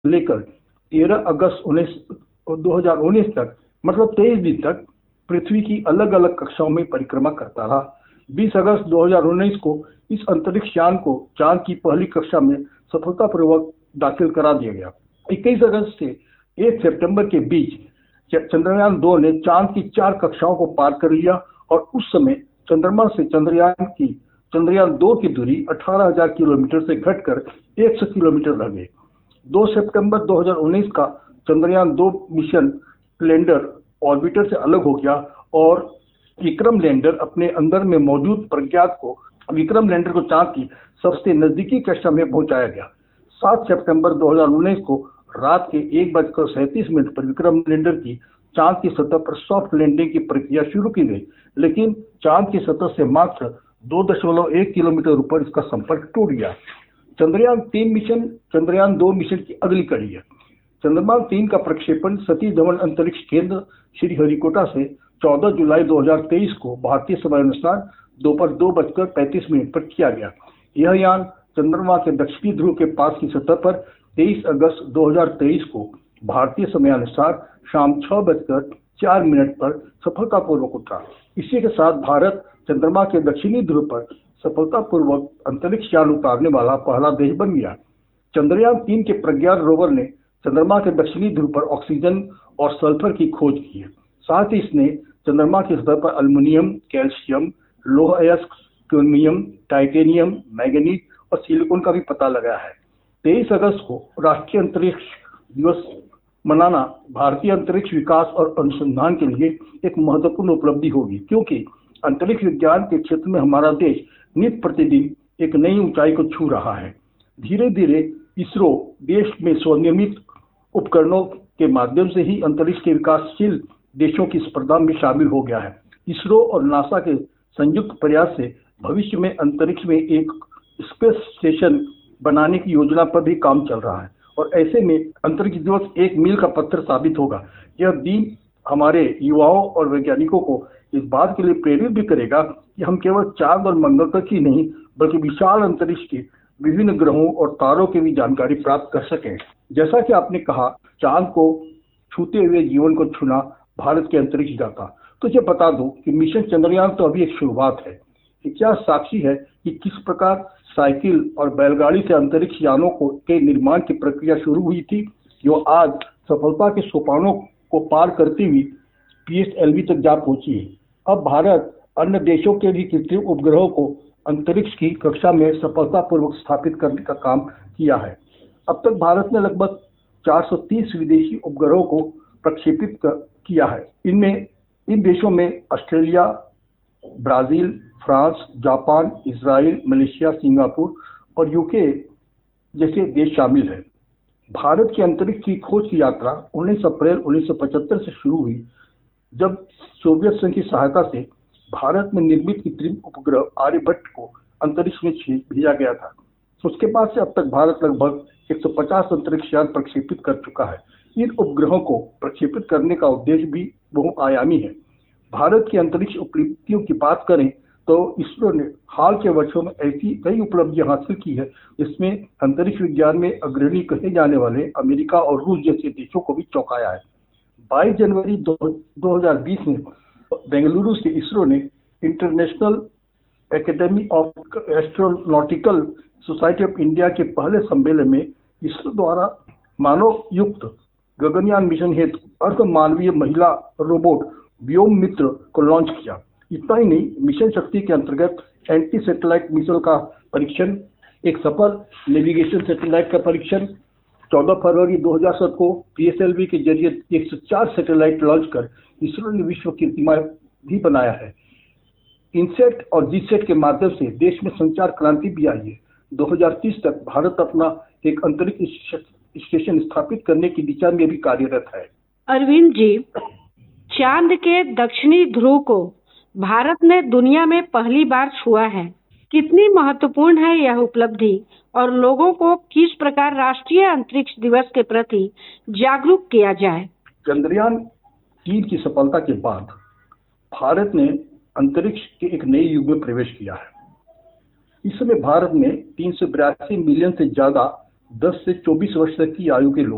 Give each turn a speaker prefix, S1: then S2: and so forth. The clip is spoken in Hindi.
S1: लेकर 13 अगस्त 2019 तक मतलब 23 दिन तक पृथ्वी की अलग अलग कक्षाओं में परिक्रमा करता रहा। 20 अगस्त 2019 को इस अंतरिक्ष यान को चांद की पहली कक्षा में सफलतापूर्वक दाखिल करा दिया गया। 21 अगस्त से 1 सितंबर के बीच चंद्रयान 2 ने चांद की 4 कक्षाओं को पार कर लिया और उस समय चंद्रमा से चंद्रयान 2 की दूरी 18,000 किलोमीटर से घटकर 100 किलोमीटर रह गई। 2 सितंबर 2019 का चंद्रयान 2 मिशन लैंडर ऑर्बिटर से अलग हो गया और विक्रम लैंडर अपने अंदर में मौजूद प्रज्ञात को विक्रम लैंडर को चांद की सबसे नजदीकी कक्षा में पहुंचाया गया। 7 सितंबर 2019 को रात के 1:37 पर विक्रम लैंडर की चांद की सतह पर सॉफ्ट लैंडिंग की प्रक्रिया शुरू की गई, लेकिन चांद की सतह से मात्र 2.1 किलोमीटर ऊपर इसका संपर्क टूट गया। चंद्रयान 2 मिशन की अगली कड़ी है। चंद्रयान 3 का प्रक्षेपण सतीश धवन अंतरिक्ष केंद्र श्रीहरिकोटा से 14 जुलाई 2023 को भारतीय समयानुसार दोपहर 2:35 पर किया गया। यह यान चंद्रमा के दक्षिणी ध्रुव के पास की सतह पर 23 अगस्त 2023 को भारतीय समयानुसार शाम 6:04 पर सफलतापूर्वक उतरा। इसी के साथ भारत चंद्रमा के दक्षिणी ध्रुव पर सफलतापूर्वक अंतरिक्ष यान उतारने वाला पहला देश बन गया। चंद्रयान 3 के प्रज्ञान रोवर ने चंद्रमा के दक्षिणी ध्रुव पर ऑक्सीजन और सल्फर की खोज की है। साथ ही इसने चंद्रमा की सतह पर एल्युमिनियम, कैल्शियम, लौह अयस्क, क्रोमियम, टाइटेनियम, मैंगनीज और सिलिकॉन का भी पता लगाया है। 23 अगस्त को राष्ट्रीय अंतरिक्ष दिवस मनाना भारतीय अंतरिक्ष विकास और अनुसंधान के लिए एक महत्वपूर्ण उपलब्धि होगी, क्योंकि अंतरिक्ष विज्ञान के क्षेत्र में हमारा देश नित्य प्रतिदिन एक नई ऊंचाई को छू रहा है। धीरे धीरे इसरो देश में स्वनिर्मित उपकरणों के माध्यम से ही अंतरिक्ष के विकासशील देशों की स्पर्धा में शामिल हो गया है। इसरो और नासा के संयुक्त प्रयास से भविष्य में अंतरिक्ष में एक स्पेस स्टेशन बनाने की योजना पर भी काम चल रहा है और ऐसे में अंतरिक्ष दिवस एक मील का पत्थर साबित होगा। यह दिन हमारे युवाओं और वैज्ञानिकों को इस बात के लिए प्रेरित भी करेगा कि हम केवल चांद और मंगल तक ही नहीं बल्कि विशाल अंतरिक्ष के विभिन्न ग्रहों और तारों की भी जानकारी प्राप्त कर सकें। जैसा कि आपने कहा, चांद को छूते हुए जीवन को छूना भारत के अंतरिक्ष यात्रा। तो ये बता दूं कि मिशन चंद्रयान तो अभी एक शुरुआत है। इतिहास साक्षी है कि किस प्रकार साइकिल और बैलगाड़ी से अंतरिक्ष यानों के निर्माण की प्रक्रिया शुरू हुई थी, जो आज सफलता के सोपानों को पार करती हुई PSLV तक जा पहुंची है। अब भारत अन्य देशों के भी कृत्रिम उपग्रहों को अंतरिक्ष की कक्षा में सफलतापूर्वक स्थापित करने का काम किया है। अब तक भारत ने लगभग 430 विदेशी उपग्रहों को प्रक्षेपित किया है। इन देशों में Australia, Brazil, France, Japan, Israel, Malaysia, Singapore और यूके जैसे देश शामिल हैं। भारत की अंतरिक्ष की खोज की यात्रा 19 अप्रैल 1975 से शुरू हुई, जब सोवियत संघ की सहायता से भारत में निर्मित कृत्रिम उपग्रह आर्यभट्ट को अंतरिक्ष में भेजा गया था। उसके बाद से अब तक भारत लगभग 150 अंतरिक्ष यान प्रक्षेपित कर चुका है। इन उपग्रहों को प्रक्षेपित करने का उद्देश्य भी बहुआयामी है। भारत की अंतरिक्ष उपलब्धियों की बात करें तो इसरो ने हाल के वर्षों में ऐसी कई उपलब्धियां हासिल की है, जिसमें अंतरिक्ष विज्ञान में अग्रणी कहे जाने वाले अमेरिका और रूस जैसे देशों को भी चौंकाया है। 22 जनवरी 2020 में बेंगलुरु से इसरो ने international academy of astronautical society of India के पहले सम्मेलन में इसरो द्वारा मानव युक्त गगनयान मिशन हेतु अर्धमानवीय महिला रोबोट व्योम मित्र को लॉन्च किया। इतना ही नहीं, मिशन शक्ति के अंतर्गत एंटी सैटेलाइट मिसाइल का परीक्षण, एक सफल नेविगेशन सैटेलाइट का परीक्षण, 14 फरवरी 2007 को PSLV के जरिए 104 सैटेलाइट लॉन्च कर इसरो ने विश्व कीर्तिमान भी बनाया है। इनसेट और जीसेट के माध्यम से देश में संचार क्रांति भी आई है। 2030 तक भारत अपना एक अंतरिक्ष स्टेशन स्थापित करने की दिशा में भी कार्यरत है।
S2: अरविंद जी, चांद के दक्षिणी ध्रुव को भारत ने दुनिया में पहली बार छुआ है। कितनी महत्वपूर्ण है यह उपलब्धि और लोगों को किस प्रकार राष्ट्रीय अंतरिक्ष दिवस के प्रति जागरूक किया जाए?
S1: चंद्रयान 3 की सफलता के बाद भारत ने अंतरिक्ष के एक नए युग में प्रवेश किया है। इस समय भारत में 382 मिलियन से ज्यादा 10 से 24 वर्ष तक की आयु के लोग